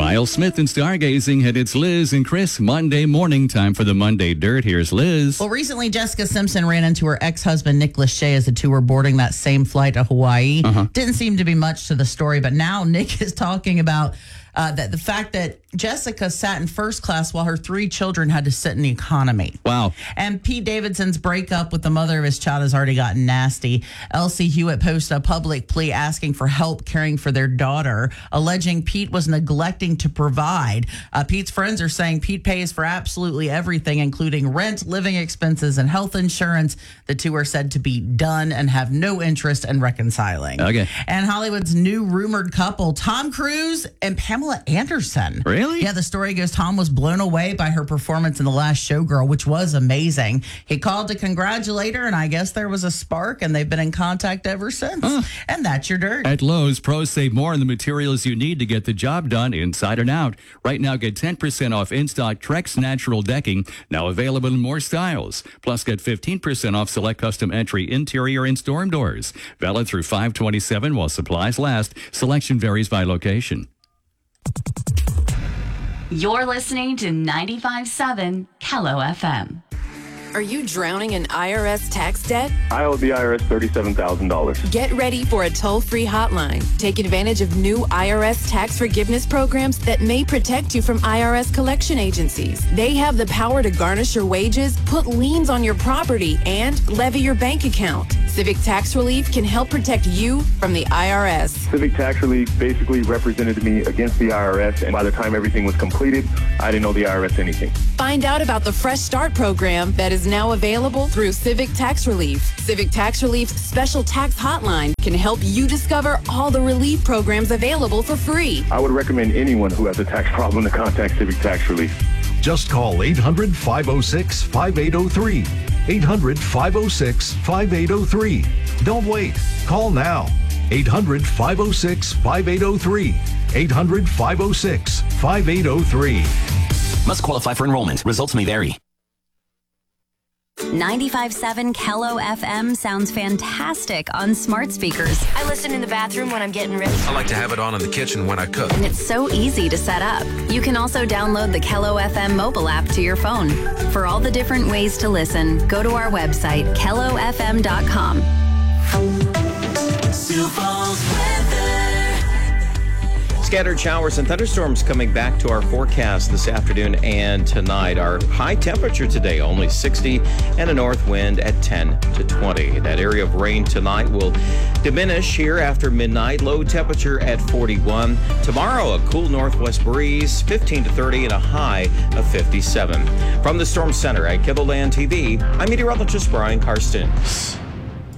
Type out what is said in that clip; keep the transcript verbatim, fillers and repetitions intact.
Miles Smith and Stargazing, and it's Liz and Chris. Monday morning, time for the Monday Dirt. Here's Liz. Well, recently Jessica Simpson ran into her ex-husband Nick Lachey as the two were boarding that same flight to Hawaii. Uh-huh. Didn't seem to be much to the story, but now Nick is talking about uh, that the fact that Jessica sat in first class while her three children had to sit in the economy. Wow. And Pete Davidson's breakup with the mother of his child has already gotten nasty. Elsie Hewitt posted a public plea asking for help caring for their daughter, alleging Pete was neglecting to provide. Uh, Pete's friends are saying Pete pays for absolutely everything, including rent, living expenses, and health insurance. The two are said to be done and have no interest in reconciling. Okay. And Hollywood's new rumored couple, Tom Cruise and Pamela Anderson. Really? Yeah, the story goes Tom was blown away by her performance in The Last Showgirl, which was amazing. He called to congratulate her, and I guess there was a spark, and they've been in contact ever since. Huh. And that's your dirt. At Lowe's, pros save more on the materials you need to get the job done inside and out. Right now, get ten percent off in-stock Trex Natural Decking, now available in more styles. Plus, get fifteen percent off select custom entry interior and storm doors. Valid through five twenty-seven while supplies last. Selection varies by location. You're listening to ninety-five point seven Kello F M. Are you drowning in I R S tax debt? I owe the I R S thirty-seven thousand dollars. Get ready for a toll-free hotline. Take advantage of new I R S tax forgiveness programs that may protect you from I R S collection agencies. They have the power to garnish your wages, put liens on your property, and levy your bank account. Civic Tax Relief can help protect you from the I R S. Civic Tax Relief basically represented me against the I R S, and by the time everything was completed, I didn't owe the I R S anything. Find out about the Fresh Start program that is now available through Civic Tax Relief. Civic Tax Relief's special tax hotline can help you discover all the relief programs available for free. I would recommend anyone who has a tax problem to contact Civic Tax Relief. Just call eight hundred, five oh six, five eight oh three. eight hundred, five oh six, five eight oh three. Don't wait. Call now. eight hundred, five oh six, five eight oh three. eight hundred, five oh six, five eight oh three. Must qualify for enrollment. Results may vary. ninety-five point seven Kello F M sounds fantastic on smart speakers. I listen in the bathroom when I'm getting ready. I like to have it on in the kitchen when I cook. And it's so easy to set up. You can also download the Kello F M mobile app to your phone. For all the different ways to listen, go to our website, kello f m dot com. Sioux Falls weather. Scattered showers and thunderstorms coming back to our forecast this afternoon and tonight. Our high temperature today, only sixty, and a north wind at ten to twenty. That area of rain tonight will diminish here after midnight. Low temperature at forty-one. Tomorrow, a cool northwest breeze, fifteen to thirty, and a high of fifty-seven. From the Storm Center at Kibble Land T V, I'm meteorologist Brian Karstens.